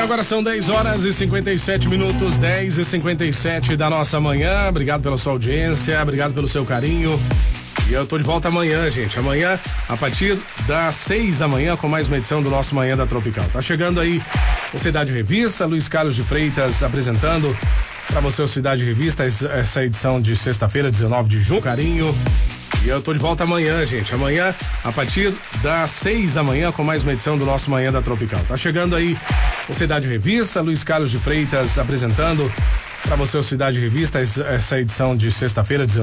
agora são 10h57, 10h57 da nossa manhã. Obrigado pela sua audiência, obrigado pelo seu carinho. E eu tô de volta amanhã, gente. Amanhã, a partir das 6 da manhã, com mais uma edição do nosso Manhã da Tropical. Tá chegando aí o Cidade Revista, Luiz Carlos de Freitas apresentando pra você o Cidade Revista, essa edição de sexta-feira, 19 de junho. Carinho. E eu tô de volta amanhã, gente. Amanhã, a partir das 6 da manhã, com mais uma edição do nosso Manhã da Tropical. Tá chegando aí o Cidade Revista, Luiz Carlos de Freitas apresentando pra você o Cidade Revista, essa edição de sexta-feira, 19